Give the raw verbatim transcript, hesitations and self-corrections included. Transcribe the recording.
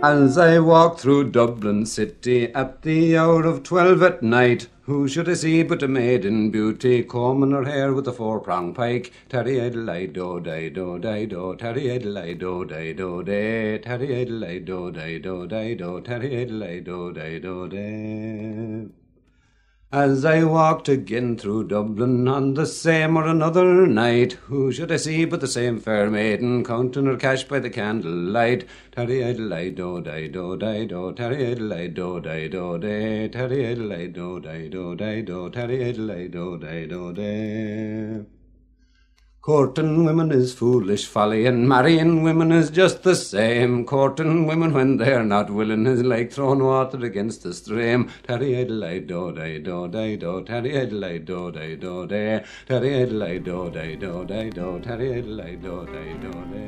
As I walk through Dublin city at the hour of twelve at night, who should I see but a maiden beauty, combing her hair with a four-pronged pike? Tarry-idle-i-do-di-do-di-do, tarry-idle-i-do-di-do-di, tarry-idle-i-do-di-do-di-do, tarry-idle-i-do-di-do-di. As I walked again through Dublin on the same or another night, who should I see but the same fair maiden, counting her cash by the candlelight? Tarry-idle-i-do-di-do-di-do, tarry-idle-i-do-di-do-di, tarry-idle-i-do-di-do-di-do, tarry-idle-i-do-di-do-di. Courting women is foolish folly, and marrying women is just the same. Courting women when they're not willing is like throwing water against the stream. Tarry-idle-i-do-di-do-di-do, tarry-idle-i-do-di-do-di, tarry-idle-i-do-di-do-di-do, tarry-idle-i-do-di-do-di.